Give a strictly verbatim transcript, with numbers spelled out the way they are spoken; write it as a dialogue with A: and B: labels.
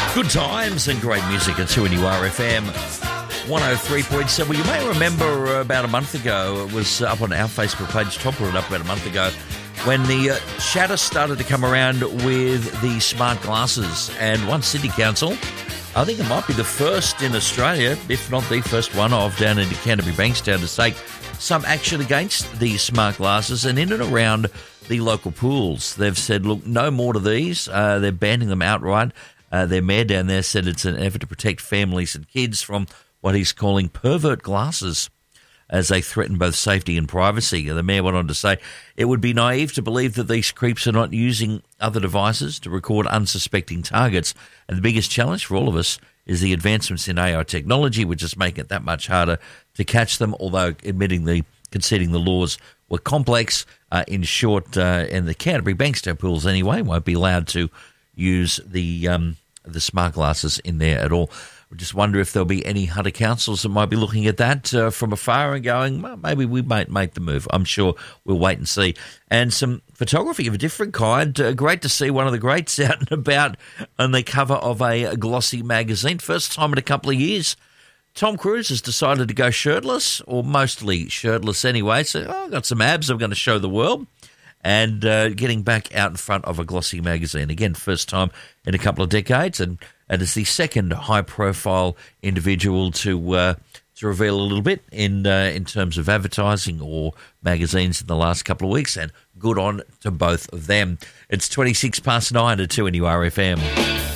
A: Good times and great music at two N U R F M one oh three point seven. Well, you may remember about a month ago, it was up on our Facebook page, Tom put it up about a month ago, when the uh, chatter started to come around with the smart glasses. And one City Council, I think it might be the first in Australia, if not the first one, of down into Canterbury Bankstown to take some action against these smart glasses and in and around the local pools. They've said, look, no more to these. Uh, they're banning them outright. Uh, their mayor down there said it's an effort to protect families and kids from what he's calling pervert glasses as they threaten both safety and privacy. The mayor went on to say it would be naive to believe that these creeps are not using other devices to record unsuspecting targets. And the biggest challenge for all of us is the advancements in A I technology, which is making it that much harder to catch them, although admitting the conceding the laws were complex. Uh, in short, uh, and the Canterbury Bankstown pools anyway won't be allowed to use the um, the smart glasses in there at all. I just wonder if there'll be any Hunter councils that might be looking at that uh, from afar and going, well, maybe we might make the move. I'm sure we'll wait and see. And some photography of a different kind. Uh, great to see one of the greats out and about on the cover of a glossy magazine. First time in a couple of years. Tom Cruise has decided to go shirtless, or mostly shirtless anyway. So, oh, I've got some abs I'm going to show the world. And uh, getting back out in front of a glossy magazine. Again, first time in a couple of decades, and, and it's the second high-profile individual to uh, to reveal a little bit in uh, in terms of advertising or magazines in the last couple of weeks, and good on to both of them. It's twenty-six past nine at two N U R F M.